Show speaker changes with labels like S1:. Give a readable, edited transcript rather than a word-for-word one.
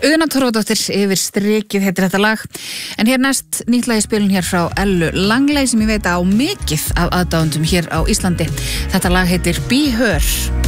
S1: Una Torfadóttir yfir strikið heitir þetta lag. En hér næst nýtt lag í spilun hér frá Ellu Langley sem ég veit á mikið af aðdáendum hér á Íslandi. Þetta lag heitir Be Her.